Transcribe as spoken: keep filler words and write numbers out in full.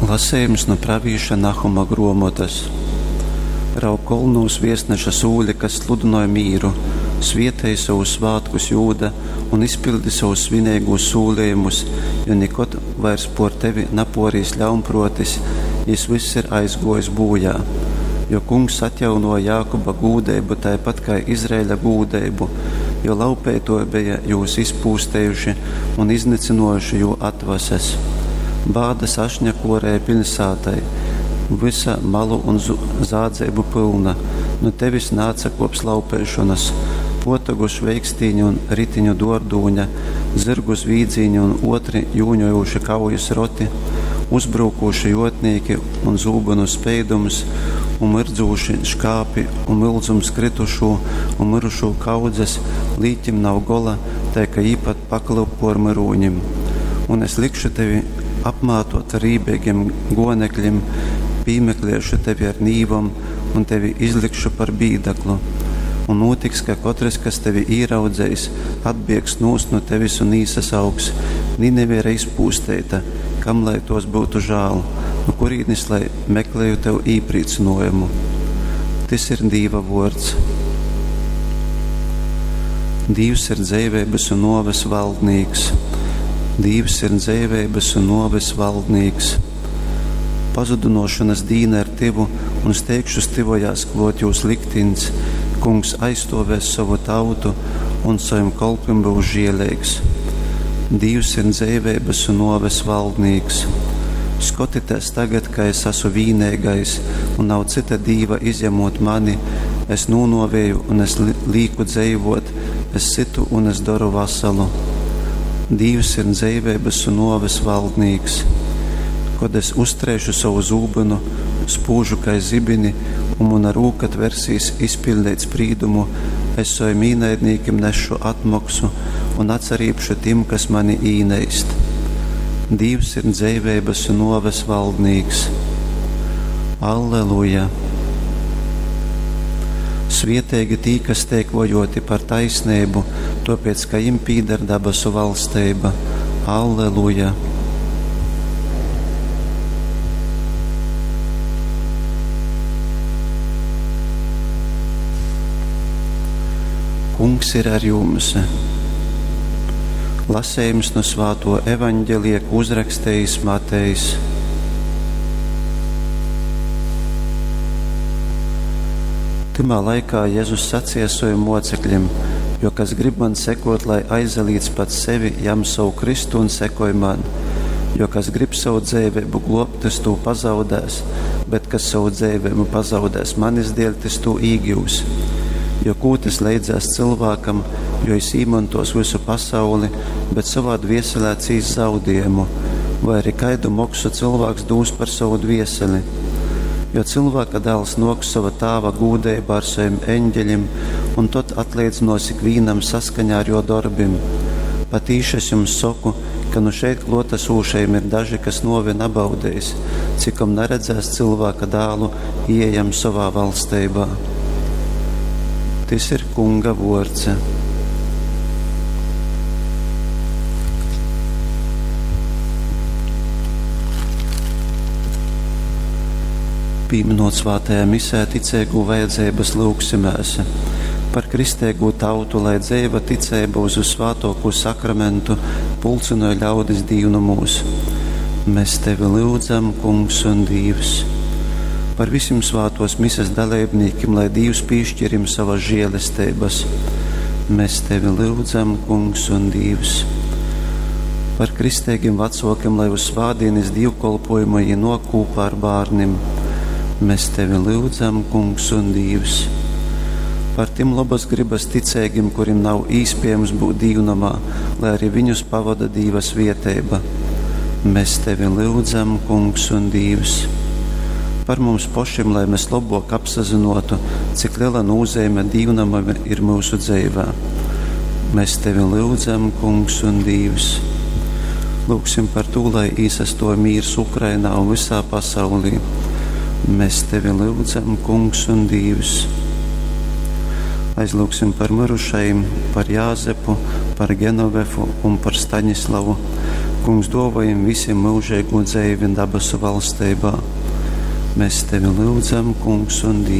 Lasījums no pravīša Nahuma gromotas. Rauk kolnūs viesneša sūļi, kas sludināja mīru, svietēja savus svātkus Jūda un izpildi savus svinīgus sūlījumus, jo nekot vairs por tevi naporīs ļaunprotis, jis viss ir aizgojis būjā. Jo kungs atjaunoja Jākuba gūdeibu tāpat kā Izraēļa gūdeibu, jo laupētoji bija jūs izpūstējuši un iznīcinojuši jū atvases. Bādas ašņakorēja pilsātai, visa malu un zādzeibu pilna, no tevis nāca kops laupēšanas, potagu šveikstīņu un ritiņu dordūņa, zirgus vīdzīņu un otri jūņojuši kaujas roti, uzbrūkuši jotnieki un zūbanu speidumus, un mirdzūši škāpi un mildzums kritušu un mirušu kaudzes, līķim nav gola, tā ka īpat paklupo ar mirūņim. Un es likšu tevi apmātot ar rībīgiem gonekļiem, pīmekliešu tevi ar nīvam un tevi izlikšu par bīdaklu. Un notiks, ka katrs, kas tevi īraudzējis, atbiegs nūst no tevis un īsas augs. Nineve ir izpūstēta, kam lai tos būtu žāl, no kurīnis, lai meklēju tev īprīcinojumu. Tas ir Dīva vords. Dīvs ir dzīvības un noves valdnīgs. Dīvs ir dzīvības un noves valdnīgs. Pazudinošanas dīna ar tivu un steigšu stivojās klot jūs liktins. Kungs aizstovēs savu tautu un savim kolpim būs žielīgs. Dīvs ir dzīvības un noves valdnīgs. Skotieties tagad, ka es esmu vīnēgais un nav cita dīva izņemot mani. Es nūnovēju un es līku dzīvot, es situ un es daru vasalu. Dīvs ir dzīvības un noves valdnīgs. Kad es uztrēšu savu zūbenu, spūžu kā zibini, un man ar rūkat versijas izpildēt sprīdumu, es savu mīnaidnīkim nešu atmaksu un atcerīpšu tim, kas mani īneist. Dīvs ir dzīvības un noves valdnīgs. Alleluja! Svietēgi tī, kas tiek vojoti par taisnību, tāpēc, ka im pīdar dabasu valstība. Alleluja! Kungs ir ar jums. Lasējums no Svāto evaņģelija, ko uzrakstījis Matejs. Timā laikā Jēzus sacīja saviem mocekļiem, jo kas grib man sekot, lai aizalīts pats sevi, jam savu Kristu un sekoj man. Jo kas grib savu dzīvību globt, tas to pazaudēs, bet kas savu dzīvību pazaudēs manis dēļ, tas to īgūs. Jo kūtis leidzās cilvēkam, jo es īmantos visu pasauli, bet savā dvieselē cīs zaudējumu, vai arī kaidu moksu cilvēks dūs par savu dvieseli. Jo cilvēka dēls noks sava tāva gūdeiba ar saviem eņģeļiem, un tot atliecinos ikvīnam saskaņā ar jo darbim. Patīši es jums saku, ka nu šeit klotas ūšajiem ir daži, kas novi nabaudējis, cikom neredzēs cilvēka dēlu ieejam savā valstībā. Tas ir Kunga vords. Pīminot svātajā misē ticēgu vajadzības lūgsimēs par kristēgu tautu, lai dzēva ticēba uz svātoku sakramentu pulcinoja ļaudis dīvnumūs. Mēs tevi lūdzam, Kungs un Dīvs. Par visiem svātos mises dalībniekiem, lai Dievs piešķirim savas žēlestības. Mēs tevi lūdzam, Kungs un Dievs. Par kristēgiem vecākiem, lai uz svādienes dievkolpojumu ienokūpā ar bārnim. Mēs tevi lūdzam, Kungs un Dievs. Par tiem labas gribas ticēgiem, kuriem nav īspējams būt dīvnamā, lai arī viņus pavada Dieva svietēba. Mēs tevi lūdzam, Kungs un Dievs. Par mums pošiem, lai mēs labāk apsazinotu, cik liela nozīme dīvnama ir mūsu dzīvē. Mēs tevi lūdzam, Kungs un Dievs. Lūksim par to, lai īsasto mīrs Ukrainā un visā pasaulī. Mēs tevi lūdzam, Kungs un Dievs. Aizlūksim par mirušajiem, par Jāzepu, par Genovefu un par Staņislavu, Kungs, dāvājam visiem mūžīgo dzīvi debesu valstībā. Mēs tevi lūdzam, Kungs un Dievs.